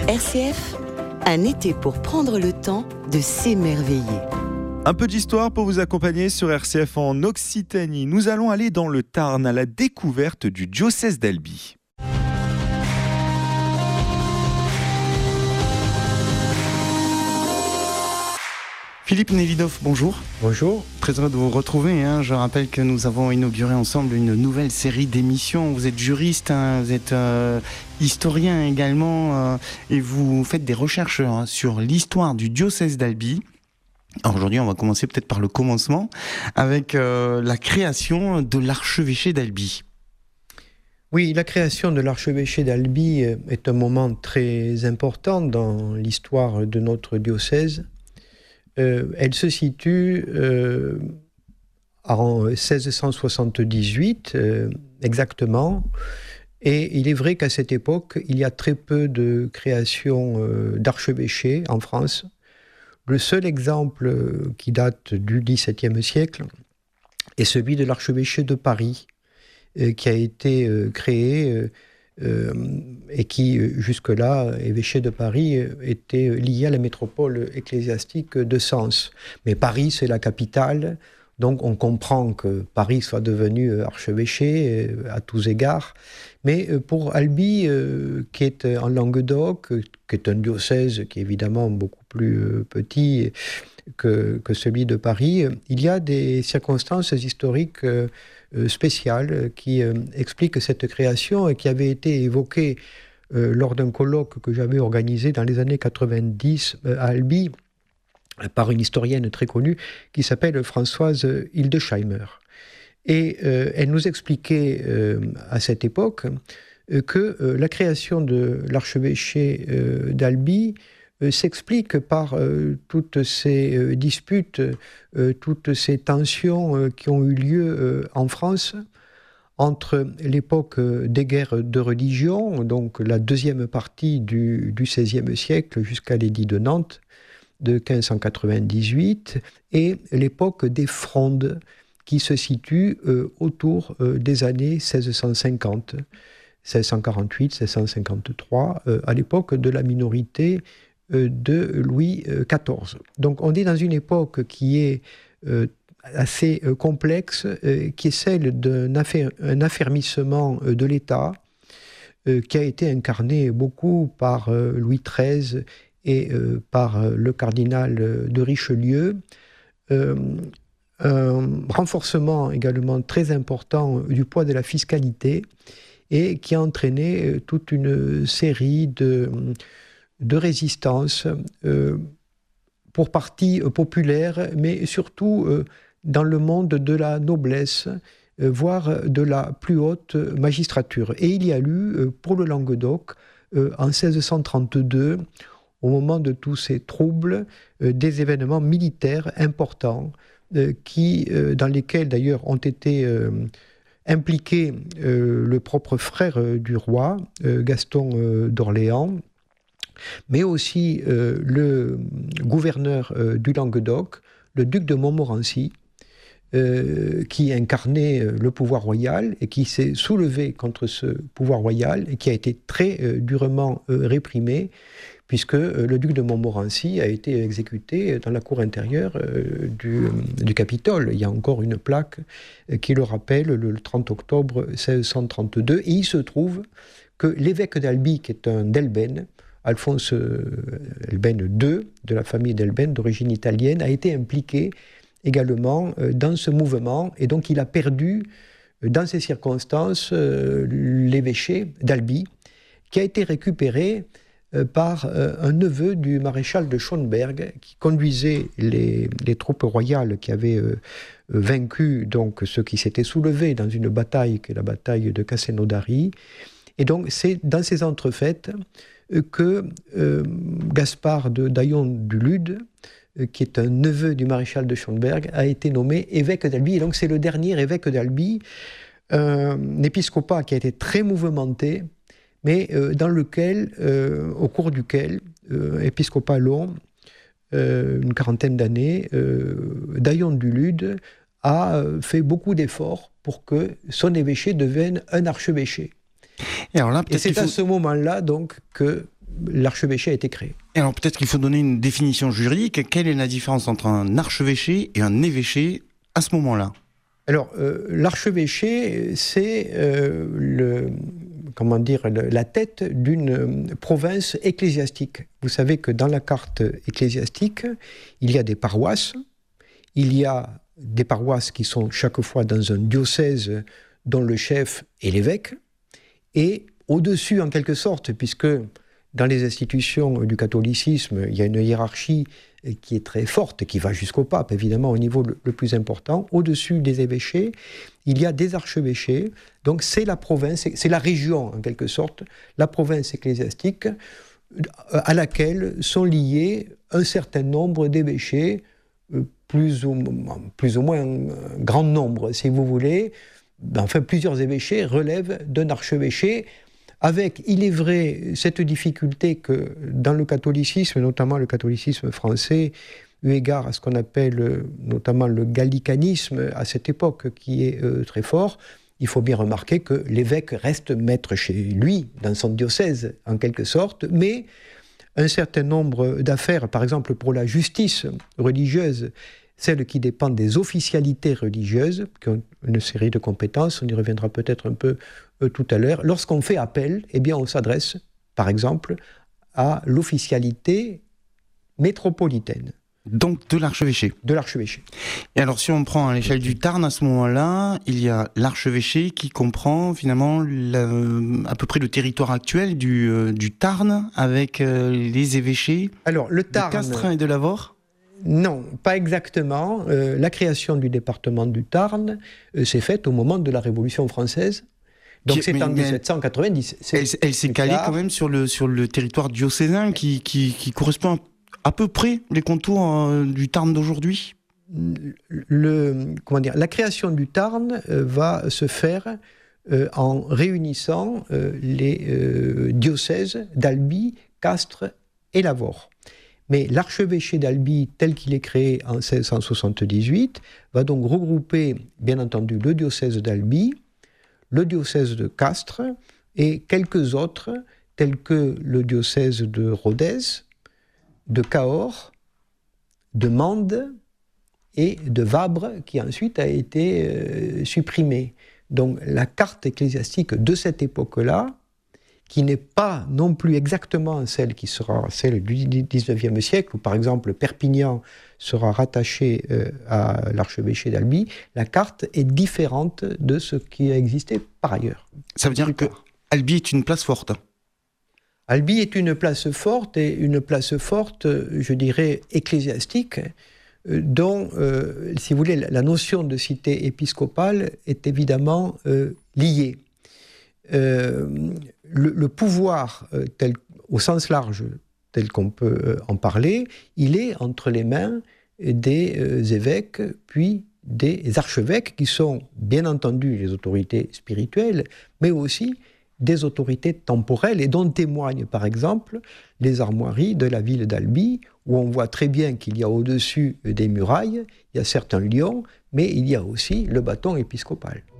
RCF, un été pour prendre le temps de s'émerveiller. Un peu d'histoire pour vous accompagner sur RCF en Occitanie. Nous allons aller dans le Tarn à la découverte du diocèse d'Albi. Philippe Nevidov, bonjour. Bonjour. Très heureux de vous retrouver. Je rappelle que nous avons inauguré ensemble une nouvelle série d'émissions. Vous êtes juriste, vous êtes historien également, et vous faites des recherches sur l'histoire du diocèse d'Albi. Alors aujourd'hui, on va commencer peut-être par le commencement, avec la création de l'archevêché d'Albi. Oui, la création de l'archevêché d'Albi est un moment très important dans l'histoire de notre diocèse. Elle se situe en 1678 exactement, et il est vrai qu'à cette époque, il y a très peu de création d'archevêchés en France. Le seul exemple qui date du XVIIe siècle est celui de l'archevêché de Paris, qui a été créé et qui, jusque-là, évêché de Paris, était lié à la métropole ecclésiastique de Sens. Mais Paris, c'est la capitale, donc on comprend que Paris soit devenu archevêché à tous égards. Mais pour Albi, qui est en Languedoc, qui est un diocèse qui est évidemment beaucoup plus petit que celui de Paris, il y a des circonstances historiques spéciales qui expliquent cette création et qui avait été évoquée lors d'un colloque que j'avais organisé dans les années 90 à Albi par une historienne très connue qui s'appelle Françoise Hildesheimer. Et elle nous expliquait à cette époque que la création de l'archevêché d'Albi s'explique par toutes ces disputes, toutes ces tensions qui ont eu lieu en France entre l'époque des guerres de religion, donc la deuxième partie du XVIe siècle jusqu'à l'édit de Nantes de 1598, et l'époque des frondes qui se situe autour des années 1650, 1648, 1653, à l'époque de la minorité de Louis XIV. Donc on est dans une époque qui est assez complexe, qui est celle d'un affermissement de l'État, qui a été incarné beaucoup par Louis XIII et par le cardinal de Richelieu. Un renforcement également très important du poids de la fiscalité et qui a entraîné toute une série de résistances pour partie populaires, mais surtout dans le monde de la noblesse, voire de la plus haute magistrature. Et il y a eu, pour le Languedoc, en 1632, au moment de tous ces troubles, des événements militaires importants, dans lesquels d'ailleurs ont été impliqués le propre frère du roi, Gaston d'Orléans, mais aussi le gouverneur du Languedoc, le duc de Montmorency, qui incarnait le pouvoir royal et qui s'est soulevé contre ce pouvoir royal et qui a été très durement réprimé, puisque le duc de Montmorency a été exécuté dans la cour intérieure du Capitole. Il y a encore une plaque qui le rappelle, le 30 octobre 1632. Et il se trouve que l'évêque d'Albi, qui est un d'Elbène, Alphonse Elbène II, de la famille d'Elbène, d'origine italienne, a été impliqué également dans ce mouvement. Et donc il a perdu, dans ces circonstances, l'évêché d'Albi, qui a été récupéré par un neveu du maréchal de Schönberg qui conduisait les troupes royales qui avaient vaincu donc ceux qui s'étaient soulevés dans une bataille qui est la bataille de Castelnaudary. Et donc c'est dans ces entrefaites que Gaspard de Daillon du Lude, qui est un neveu du maréchal de Schönberg, a été nommé évêque d'Albi. Et donc c'est le dernier évêque d'Albi, un épiscopat qui a été très mouvementé, mais dans lequel, au cours duquel, épiscopat long, une quarantaine d'années, Daillon du Lude a fait beaucoup d'efforts pour que son évêché devienne un archevêché. Et, alors là, et c'est à ce moment-là donc que l'archevêché a été créé. Et alors peut-être qu'il faut donner une définition juridique. Quelle est la différence entre un archevêché et un évêché à ce moment-là ? Alors, l'archevêché, c'est la tête d'une province ecclésiastique. Vous savez que dans la carte ecclésiastique, il y a des paroisses. Il y a des paroisses qui sont chaque fois dans un diocèse dont le chef est l'évêque. Et au-dessus, en quelque sorte, puisque dans les institutions du catholicisme, il y a une hiérarchie qui est très forte, qui va jusqu'au pape, évidemment, au niveau le plus important. Au-dessus des évêchés, il y a des archevêchés. Donc c'est la province, c'est la région, en quelque sorte, la province ecclésiastique à laquelle sont liés un certain nombre d'évêchés, plus ou moins un grand nombre, si vous voulez. Enfin, plusieurs évêchés relèvent d'un archevêché, avec, il est vrai, cette difficulté que dans le catholicisme, notamment le catholicisme français, eu égard à ce qu'on appelle notamment le gallicanisme à cette époque, qui est très fort, il faut bien remarquer que l'évêque reste maître chez lui, dans son diocèse, en quelque sorte, mais un certain nombre d'affaires, par exemple pour la justice religieuse, celles qui dépendent des officialités religieuses, qui ont une série de compétences, on y reviendra peut-être un peu tout à l'heure. Lorsqu'on fait appel, eh bien on s'adresse, par exemple, à l'officialité métropolitaine. Donc de l'archevêché. De l'archevêché. Et alors si on prend à l'échelle du Tarn, à ce moment-là, il y a l'archevêché qui comprend finalement à peu près le territoire actuel du Tarn, avec les évêchés le Tarn, de Castres et de Lavaur. Non, pas exactement. La création du département du Tarn s'est faite au moment de la Révolution française. Donc c'est en 1790. Elle s'est calée quand même sur le territoire diocésain qui correspond à peu près les contours du Tarn d'aujourd'hui. La création du Tarn va se faire en réunissant les diocèses d'Albi, Castres et Lavaur. Mais l'archevêché d'Albi, tel qu'il est créé en 1678, va donc regrouper, bien entendu, le diocèse d'Albi, le diocèse de Castres et quelques autres, tels que le diocèse de Rodez, de Cahors, de Mende et de Vabre, qui ensuite a été supprimé. Donc la carte ecclésiastique de cette époque-là, qui n'est pas non plus exactement celle qui sera celle du XIXe siècle, où par exemple Perpignan sera rattaché à l'archevêché d'Albi, la carte est différente de ce qui a existé par ailleurs. Ça veut dire que Albi est une place forte. Albi est une place forte, et une place forte, je dirais, ecclésiastique, dont, si vous voulez, la notion de cité épiscopale est évidemment liée. Le pouvoir, au sens large, tel qu'on peut en parler, il est entre les mains des évêques, puis des archevêques, qui sont bien entendu les autorités spirituelles, mais aussi des autorités temporelles, et dont témoignent par exemple les armoiries de la ville d'Albi, où on voit très bien qu'il y a au-dessus des murailles, il y a certes un lion, mais il y a aussi le bâton épiscopal.